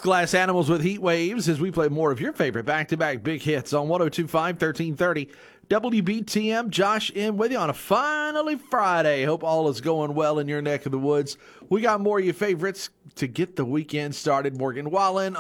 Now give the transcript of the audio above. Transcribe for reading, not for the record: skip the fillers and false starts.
Glass Animals with Heat Waves as we play more of your favorite back-to-back big hits on 102.5, 1330 WBTM. Josh in with you on a finally Friday. Hope all is going well in your neck of the woods. We got more of your favorites to get the weekend started. Morgan Wallen